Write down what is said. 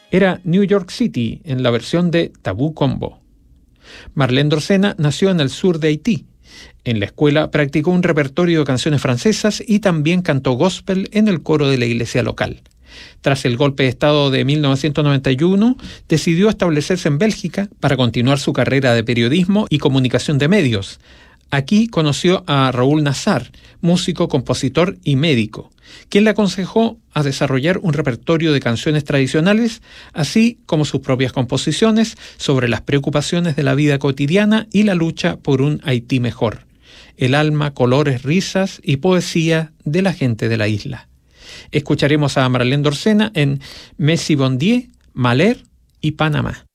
era New York City en la versión de Tabú Combo. Marlene Dorsena nació en el sur de Haití. En la escuela practicó un repertorio de canciones francesas y también cantó gospel en el coro de la iglesia local. Tras el golpe de Estado de 1991, decidió establecerse en Bélgica para continuar su carrera de periodismo y comunicación de medios. Aquí conoció a Raúl Nassar, músico, compositor y médico, quien le aconsejó a desarrollar un repertorio de canciones tradicionales, así como sus propias composiciones sobre las preocupaciones de la vida cotidiana y la lucha por un Haití mejor. El alma, colores, risas y poesía de la gente de la isla. Escucharemos a Marlene Dorsena en Messi Bondier, Maler y Panamá.